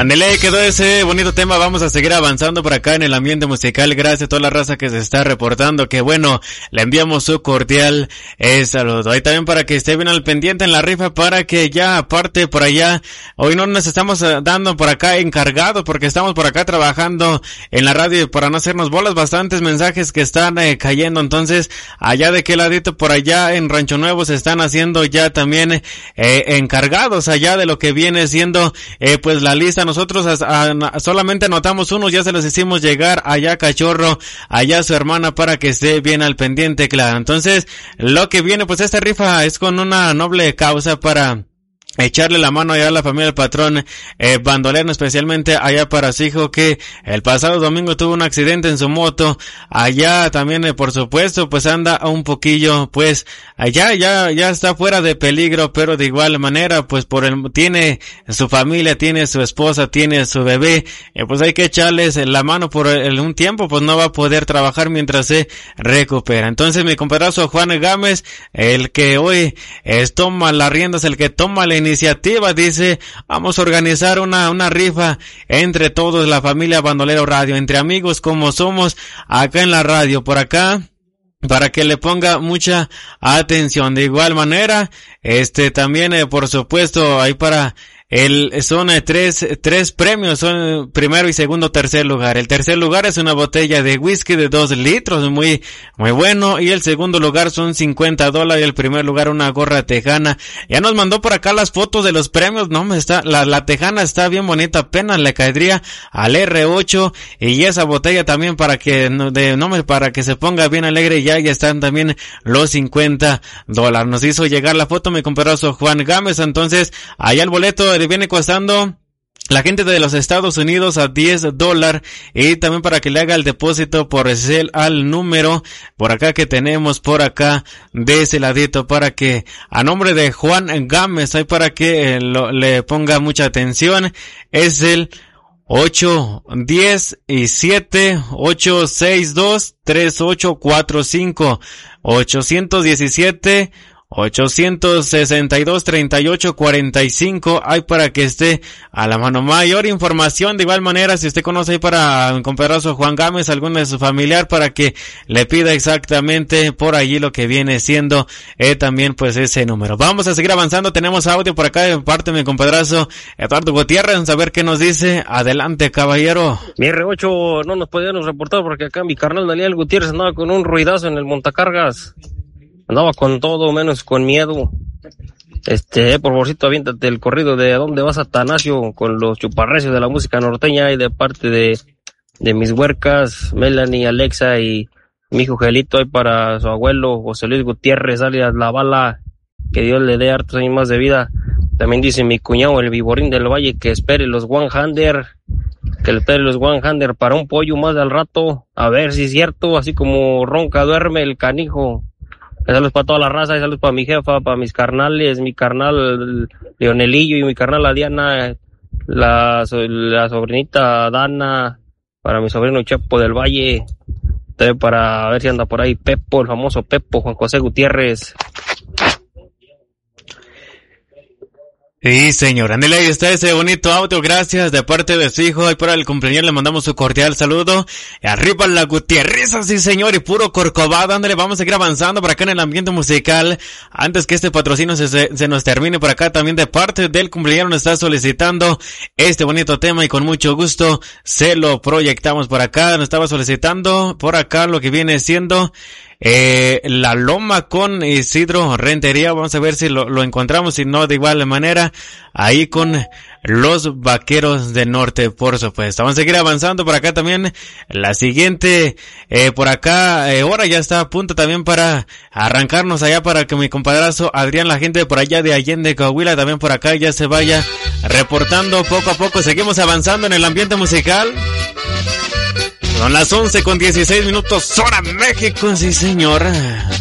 Ándele, quedó ese bonito tema. Vamos a seguir avanzando por acá en el ambiente musical. Gracias a toda la raza que se está reportando. Que bueno, le enviamos su cordial saludo. Ahí también para que esté bien al pendiente en la rifa, para que ya aparte por allá, hoy no nos estamos dando por acá encargados, porque estamos por acá trabajando en la radio para no hacernos bolas. Bastantes mensajes que están cayendo. Entonces, allá de qué ladito por allá en Rancho Nuevo se están haciendo ya también encargados allá de lo que viene siendo pues la lista. Nosotros solamente anotamos unos, ya se los hicimos llegar allá Cachorro, allá su hermana, para que esté bien al pendiente, claro. Entonces, lo que viene, pues esta rifa es con una noble causa para echarle la mano allá a la familia del patrón bandolero, especialmente allá para su hijo, que el pasado domingo tuvo un accidente en su moto. Allá también, por supuesto, pues anda un poquillo, pues allá ya está fuera de peligro, pero de igual manera, pues tiene su familia, tiene su esposa, tiene su bebé, pues hay que echarles la mano por un tiempo, pues no va a poder trabajar mientras se recupera. Entonces, mi compadrazo Juan Gámez, el que hoy toma las riendas, el que toma la iniciativa, dice: vamos a organizar una rifa entre todos, la familia Bandolero Radio, entre amigos como somos acá en la radio, por acá, para que le ponga mucha atención. De igual manera, también, por supuesto, hay son tres premios, son primero y segundo, tercer lugar. El tercer lugar es una botella de whisky de 2 litros, muy bueno, y el segundo lugar son $50, y el primer lugar una gorra tejana. Ya nos mandó por acá las fotos de los premios. No, la tejana está bien bonita, apenas le caería al R8, y esa botella también para que se ponga bien alegre. Ya están también los $50. Nos hizo llegar la foto mi compañero Juan Gámez. Entonces, allá el boleto le viene costando la gente de los Estados Unidos a $10, y también para que le haga el depósito por Zelle al número por acá que tenemos por acá de ese ladito, para que a nombre de Juan Gámez, hay para que le ponga mucha atención. Es el 817-862-3845, 862-3845, hay para que esté a la mano. Mayor información, de igual manera, si usted conoce ahí para un compañero Juan Gámez, algún de su familiar, para que le pida exactamente por allí lo que viene siendo también pues ese número. Vamos a seguir avanzando, tenemos audio por acá de parte de mi compadrazo Eduardo Gutiérrez, a ver qué nos dice. Adelante, caballero. Mi R8 no nos podíamos reportar porque acá mi carnal Daniel Gutiérrez andaba con un ruidazo en el montacargas. Andaba con todo menos con miedo. Por favorcito, aviéntate el corrido de ¿A dónde vas, Atanasio? Con los chuparrecios de la música norteña, y de parte de mis huercas, Melanie, Alexa y mi hijo Gelito, hay para su abuelo José Luis Gutiérrez, alias La Bala, que Dios le dé hartos años más de vida. También dice mi cuñado el Viborín del Valle que espere los one-hander, para un pollo más al rato, a ver si es cierto, así como ronca duerme el canijo. Saludos para toda la raza, y saludos para mi jefa, para mis carnales, mi carnal Leonelillo y mi carnal la Diana, la sobrinita Dana, para mi sobrino Chepo del Valle, también para ver si anda por ahí Pepo, el famoso Pepo, Juan José Gutiérrez. Sí, señor. Ándale, ahí está ese bonito audio, gracias, de parte de su hijo. Y para el cumpleaños le mandamos su cordial saludo. Arriba la Gutiérrez, sí, señor, y puro Corcovado. Ándale, vamos a seguir avanzando por acá en el ambiente musical. Antes que este patrocinio se nos termine, por acá también de parte del cumpleaños nos está solicitando este bonito tema, y con mucho gusto se lo proyectamos por acá. Nos estaba solicitando por acá lo que viene siendo La Loma con Isidro Rentería. Vamos a ver si lo encontramos, si no, de igual manera, ahí con los Vaqueros del Norte, por supuesto. Vamos a seguir avanzando por acá también. La siguiente, por acá, hora ya está a punto también para arrancarnos allá, para que mi compadrazo Adrián, la gente por allá de Allende, Coahuila, también por acá ya se vaya reportando poco a poco. Seguimos avanzando en el ambiente musical. Son las 11:16, hora México, sí señor.